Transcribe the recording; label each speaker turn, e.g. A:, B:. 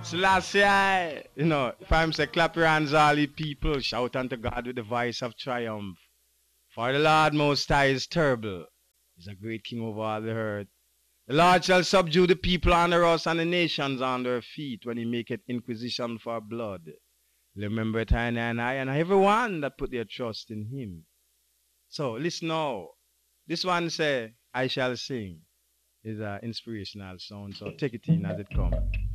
A: Selassie, you know, if I'm say clap your hands all ye people, shout unto God with the voice of triumph. For the Lord Most High is terrible. He's a great king over all the earth. The Lord shall subdue the people under us and the nations under their feet when he maketh inquisition for blood. Remember it and everyone that put their trust in him. So listen now. This one say, I shall sing, is an inspirational song. So take it in as it comes.